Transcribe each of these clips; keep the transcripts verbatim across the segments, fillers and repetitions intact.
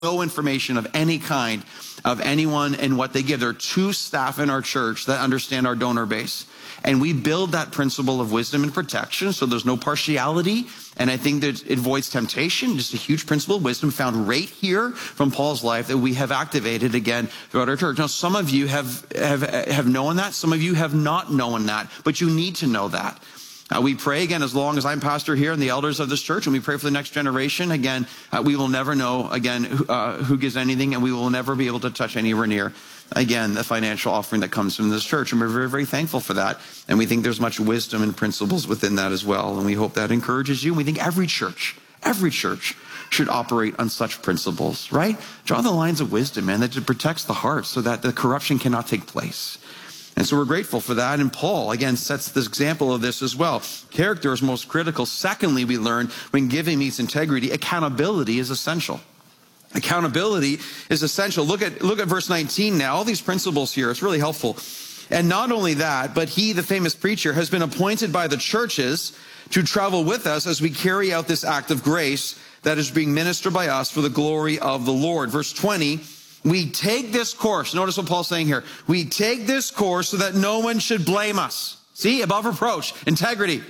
no information of any kind of anyone and what they give. There are two staff in our church that understand our donor base. And we build that principle of wisdom and protection, so there's no partiality. And I think that it avoids temptation, just a huge principle of wisdom found right here from Paul's life that we have activated again throughout our church. Now, some of you have, have, have known that. Some of you have not known that, but you need to know that. Uh, we pray, again, as long as I'm pastor here and the elders of this church, and we pray for the next generation, again, uh, we will never know, again, who, uh, who gives anything, and we will never be able to touch anywhere near, again, the financial offering that comes from this church. And we're very, very thankful for that. And we think there's much wisdom and principles within that as well. And we hope that encourages you. We think every church, every church should operate on such principles, right? Draw the lines of wisdom, man, that it protects the heart so that the corruption cannot take place. And so we're grateful for that. And Paul, again, sets this example of this as well. Character is most critical. Secondly, we learn when giving meets integrity, accountability is essential. Accountability is essential. Look at, look at verse nineteen now. All these principles here, it's really helpful. And not only that, but he, the famous preacher, has been appointed by the churches to travel with us as we carry out this act of grace that is being ministered by us for the glory of the Lord. Verse twenty, we take this course. Notice what Paul's saying here. We take this course so that no one should blame us. See, above reproach, integrity.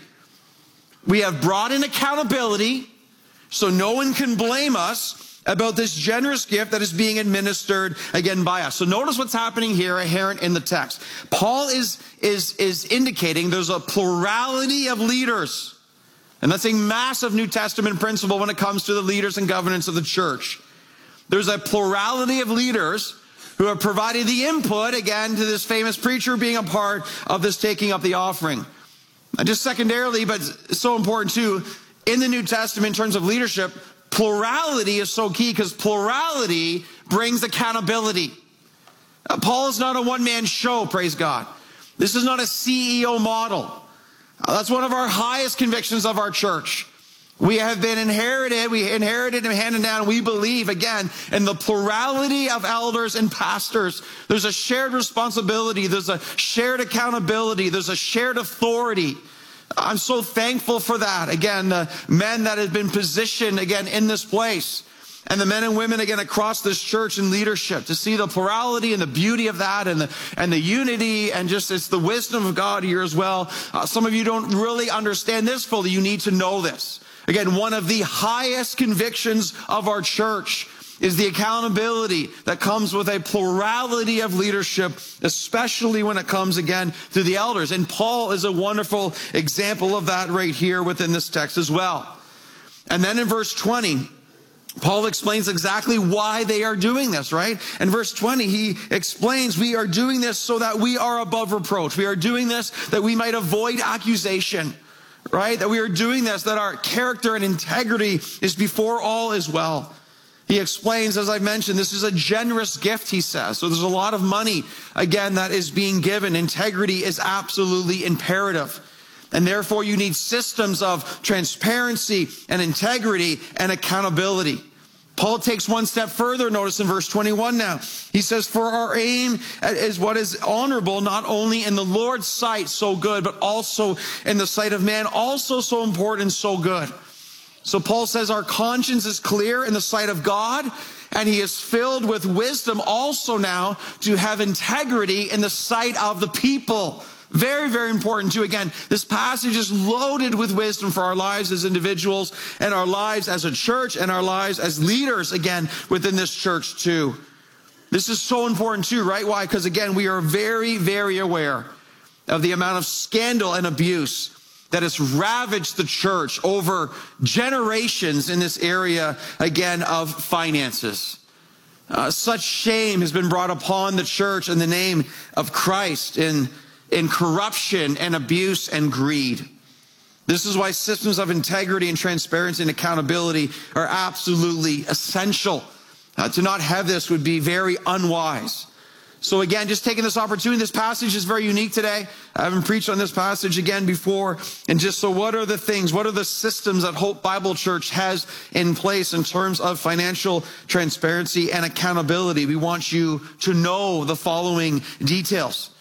We have brought in accountability so no one can blame us about this generous gift that is being administered again by us. So notice what's happening here inherent in the text. Paul is, is, is indicating there's a plurality of leaders. And that's a massive New Testament principle when it comes to the leaders and governance of the church. There's a plurality of leaders who have provided the input, again, to this famous preacher being a part of this taking up the offering. And just secondarily, but so important too, in the New Testament in terms of leadership, plurality is so key because plurality brings accountability. Now, Paul is not a one-man show, praise God. This is not a C E O model. That's one of our highest convictions of our church. We have been inherited, we inherited and handed down, we believe, again, in the plurality of elders and pastors. There's a shared responsibility, there's a shared accountability, there's a shared authority. I'm so thankful for that. Again, the men that have been positioned, again, in this place. And the men and women, again, across this church in leadership, to see the plurality and the beauty of that and the, and the unity and just it's the wisdom of God here as well. Uh, some of you don't really understand this fully. You need to know this. Again, one of the highest convictions of our church is the accountability that comes with a plurality of leadership, especially when it comes, again, to the elders. And Paul is a wonderful example of that right here within this text as well. And then in verse twenty, Paul explains exactly why they are doing this, right? In verse twenty, he explains we are doing this so that we are above reproach. We are doing this that we might avoid accusation. Right? That we are doing this, that our character and integrity is before all as well. He explains, as I mentioned, this is a generous gift, he says. So there's a lot of money, again, that is being given. Integrity is absolutely imperative. And therefore, you need systems of transparency and integrity and accountability. Paul takes one step further, notice in verse twenty-one now. He says, for our aim is what is honorable, not only in the Lord's sight, so good, but also in the sight of man, also so important, so good. So Paul says our conscience is clear in the sight of God, and he is filled with wisdom also now to have integrity in the sight of the people. Very, very important too. Again, this passage is loaded with wisdom for our lives as individuals and our lives as a church and our lives as leaders, again, within this church too. This is so important too, right? Why? Because again, we are very, very aware of the amount of scandal and abuse that has ravaged the church over generations in this area, again, of finances. Uh, such shame has been brought upon the church in the name of Christ in in corruption and abuse and greed. This is why systems of integrity and transparency and accountability are absolutely essential. Uh, to not have this would be very unwise. So again, just taking this opportunity, this passage is very unique today. I haven't preached on this passage again before. And just so what are the things, what are the systems that Hope Bible Church has in place in terms of financial transparency and accountability? We want you to know the following details.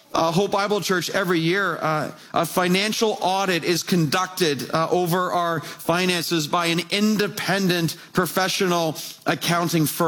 Uh, Hope Bible Church, every year, uh, a financial audit is conducted uh, over our finances by an independent professional accounting firm.